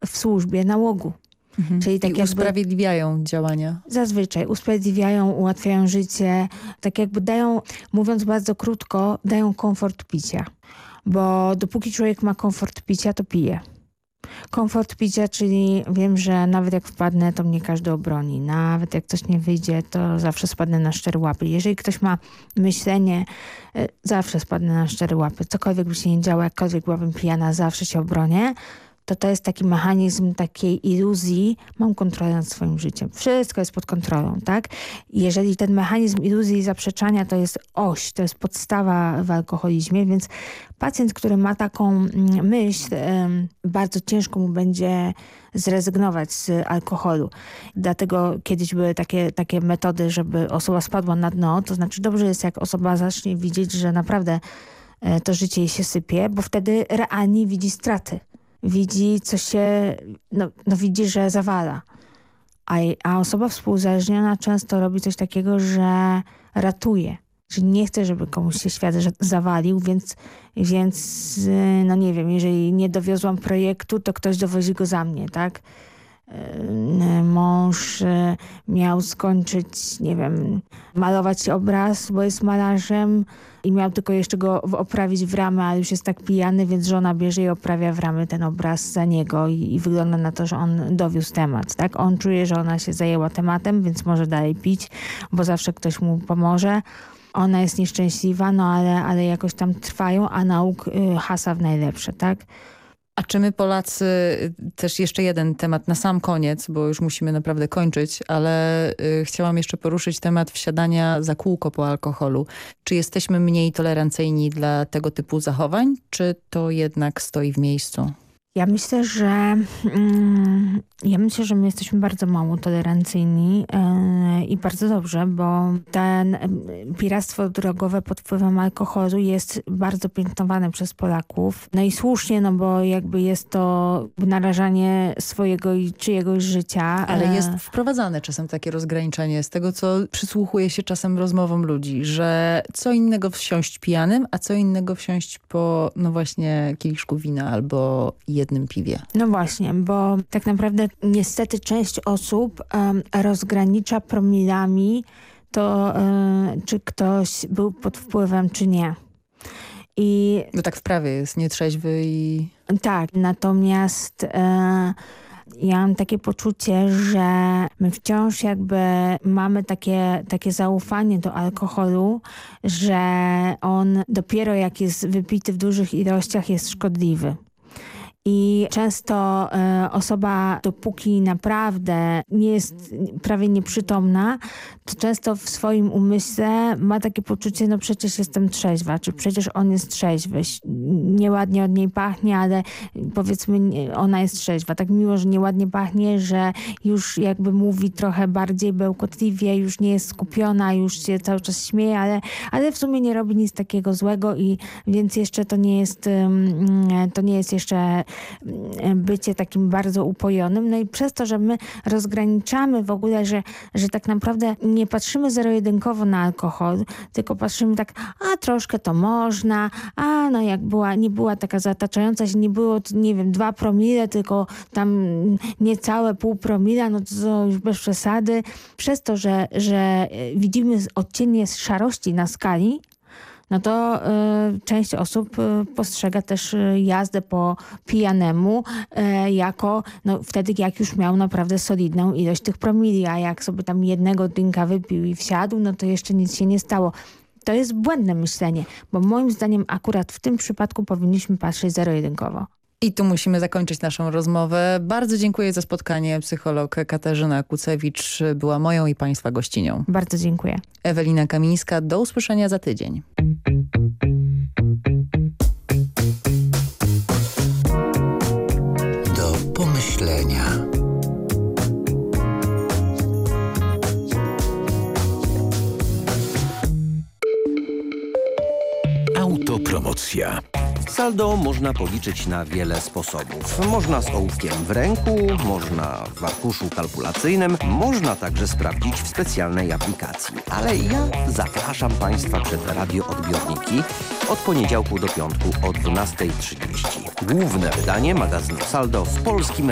w służbie nałogu. Czyli tak I usprawiedliwiają działania. Zazwyczaj usprawiedliwiają, ułatwiają życie, tak jakby dają, mówiąc bardzo krótko, dają komfort picia. Bo dopóki człowiek ma komfort picia, to pije. Komfort picia, czyli wiem, że nawet jak wpadnę, to mnie każdy obroni. Nawet jak coś nie wyjdzie, to zawsze spadnę na szczere łapy. Jeżeli ktoś ma myślenie, zawsze spadnę na szczere łapy. Cokolwiek by się nie działo, jakkolwiek byłabym pijana, zawsze się obronię. To jest taki mechanizm takiej iluzji, mam kontrolę nad swoim życiem. Wszystko jest pod kontrolą, tak? I jeżeli ten mechanizm iluzji i zaprzeczania to jest oś, to jest podstawa w alkoholizmie, więc pacjent, który ma taką myśl, bardzo ciężko mu będzie zrezygnować z alkoholu. Dlatego kiedyś były takie metody, żeby osoba spadła na dno, to znaczy dobrze jest, jak osoba zacznie widzieć, że naprawdę to życie jej się sypie, bo wtedy realnie widzi straty. Widzi, co się, widzi, że zawala. A osoba współuzależniona często robi coś takiego, że ratuje. Czyli nie chce, żeby komuś się świat zawalił, więc no nie wiem, jeżeli nie dowiozłam projektu, to ktoś dowozi go za mnie, tak? Mąż miał skończyć, nie wiem, malować obraz, bo jest malarzem i miał tylko jeszcze go oprawić w ramę, ale już jest tak pijany, więc żona bierze i oprawia w ramy ten obraz za niego i wygląda na to, że on dowiózł temat, tak? On czuje, że ona się zajęła tematem, więc może dalej pić, bo zawsze ktoś mu pomoże. Ona jest nieszczęśliwa, ale jakoś tam trwają, a nauk hasa w najlepsze, tak? A czy my Polacy, też jeszcze jeden temat na sam koniec, bo już musimy naprawdę kończyć, ale chciałam jeszcze poruszyć temat wsiadania za kółko po alkoholu. Czy jesteśmy mniej tolerancyjni dla tego typu zachowań, czy to jednak stoi w miejscu? Ja myślę, że my jesteśmy bardzo mało tolerancyjni i bardzo dobrze, bo ten piractwo drogowe pod wpływem alkoholu jest bardzo piętnowane przez Polaków. No i słusznie, no bo jakby jest to narażanie swojego i czyjegoś życia. Ale jest wprowadzane czasem takie rozgraniczenie z tego, co przysłuchuje się czasem rozmowom ludzi, że co innego wsiąść pijanym, a co innego wsiąść po, no właśnie, kieliszku wina albo jednym piwie. No właśnie, bo tak naprawdę niestety część osób rozgranicza promilami to, czy ktoś był pod wpływem, czy nie. No tak w prawie jest, nietrzeźwy i... Tak, natomiast ja mam takie poczucie, że my wciąż jakby mamy takie zaufanie do alkoholu, że on dopiero jak jest wypity w dużych ilościach jest szkodliwy. I często osoba, dopóki naprawdę nie jest prawie nieprzytomna, to często w swoim umyśle ma takie poczucie, no przecież jestem trzeźwa, czy przecież on jest trzeźwy. Nieładnie od niej pachnie, ale powiedzmy ona jest trzeźwa. Tak miło, że nieładnie pachnie, że już jakby mówi trochę bardziej bełkotliwie, już nie jest skupiona, już się cały czas śmieje, ale w sumie nie robi nic takiego złego i więc jeszcze to nie jest jeszcze bycie takim bardzo upojonym. No i przez to, że my rozgraniczamy w ogóle, że tak naprawdę nie patrzymy zero-jedynkowo na alkohol, tylko patrzymy tak, a troszkę to można, a no jak nie była taka zataczająca się, nie było, nie wiem, 2 promile, tylko tam niecałe pół promila, no to już bez przesady. Przez to, że widzimy odcienie szarości na skali, no to część osób postrzega też jazdę po pijanemu jako wtedy, jak już miał naprawdę solidną ilość tych promili, a jak sobie tam jednego drinka wypił i wsiadł, no to jeszcze nic się nie stało. To jest błędne myślenie, bo moim zdaniem akurat w tym przypadku powinniśmy patrzeć zero-jedynkowo. I tu musimy zakończyć naszą rozmowę. Bardzo dziękuję za spotkanie. Psycholog Katarzyna Kucewicz była moją i Państwa gościnią. Bardzo dziękuję. Ewelina Kamińska, do usłyszenia za tydzień. Do pomyślenia. Autopromocja. Saldo można policzyć na wiele sposobów. Można z ołówkiem w ręku, można w arkuszu kalkulacyjnym, można także sprawdzić w specjalnej aplikacji. Ale ja zapraszam Państwa przed radioodbiorniki od poniedziałku do piątku o 12:30. Główne wydanie magazynu Saldo w polskim